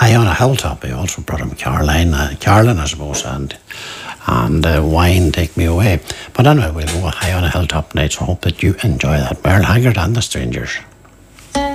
High on a Hilltop. I also brought him Caroline, I suppose, and Wine, Take Me Away. But anyway, we'll go High on a Hilltop tonight, so I hope that you enjoy that. Merle Haggard and the Strangers.